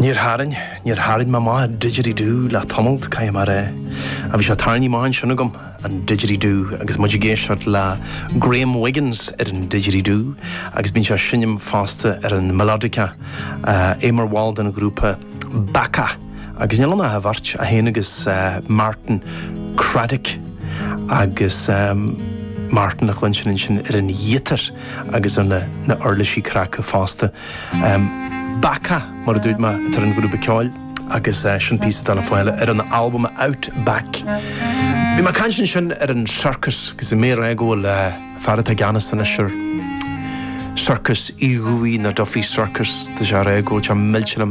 Níor harin má didgeridoo le tomult cai mar a bhí se tarní máin sinnagum an didgeridoo agus muidir géisiart le Graham Wiggins an didgeridoo agus bín se sinnim fásta an melodica Émar Wald an grúpa Bacca agus nílanna a bhart a héanagus Martin Craddock agus Martin a chluinsin sin an dhétar agus an na orlaisí cracha fásta Bacca mar a dúid ma tar an grúpa ceáil agus sin písa tal fáile an album Outback. Bhí ma cansin sin an circus gus mé agóil farad a ganas san isir circus íhuí na Duffy Circus de se agóil te milsin